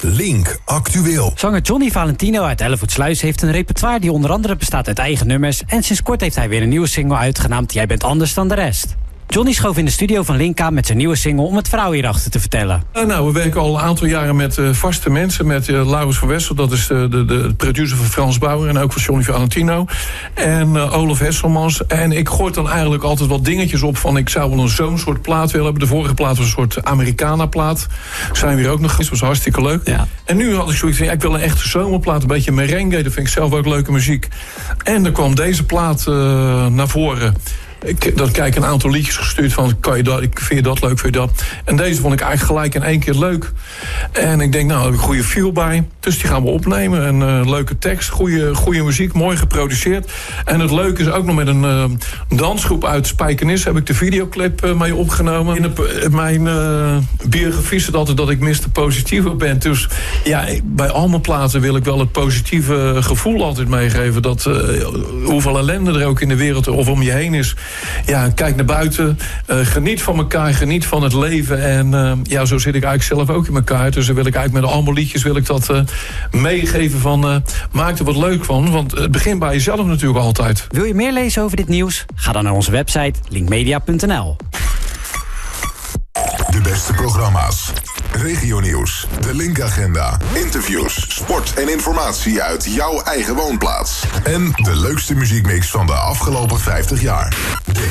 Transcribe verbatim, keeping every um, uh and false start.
Link Actueel. Zanger Johnny Valentino uit Ellevoetsluis heeft een repertoire die onder andere bestaat uit eigen nummers. En sinds kort heeft hij weer een nieuwe single uitgenaamd Jij bent anders dan de rest. Johnny schoof in de studio van Link aan met zijn nieuwe single om het verhaal hierachter te vertellen. Uh, nou, we werken al een aantal jaren met uh, vaste mensen. Met uh, Laurens van Wessel, dat is uh, de, de producer van Frans Bauer en ook van Johnny Valentino. En uh, Olaf Hesselmans. En ik gooi dan eigenlijk altijd wat dingetjes op van ik zou wel een zo'n soort plaat willen hebben. De vorige plaat was een soort Americana-plaat. Zijn we hier ook nog eens, was hartstikke leuk. Ja. En nu had ik zoiets van, ja, ik wil een echte zomerplaat, een beetje merengue. Dat vind ik zelf ook leuke muziek. En er kwam deze plaat uh, naar voren. Ik, dan krijg ik een aantal liedjes gestuurd van, kan je dat, ik vind je dat leuk, vind je dat. En deze vond ik eigenlijk gelijk in één keer leuk. En ik denk, nou, daar heb ik een goede feel bij. Dus die gaan we opnemen. Een uh, leuke tekst, goede, goede muziek, mooi geproduceerd. En het leuke is ook nog met een uh, dansgroep uit Spijkenis heb ik de videoclip uh, mee opgenomen. In, de, in mijn uh, biografie staat altijd dat ik mister Positieve ben. Dus ja, bij al mijn platen wil ik wel het positieve gevoel altijd meegeven. Dat uh, hoeveel ellende er ook in de wereld of om je heen is. Ja, kijk naar buiten, uh, geniet van elkaar, geniet van het leven. En uh, ja, zo zit ik eigenlijk zelf ook in elkaar. Dus dan wil ik eigenlijk met allemaal liedjes wil ik dat uh, meegeven van, uh, maak er wat leuk van. Want het begint bij jezelf natuurlijk altijd. Wil je meer lezen over dit nieuws? Ga dan naar onze website linkmedia punt n l. De beste programma's. Regionieuws, de Link-agenda, interviews, sport en informatie uit jouw eigen woonplaats. En de leukste muziekmix van de afgelopen vijftig jaar.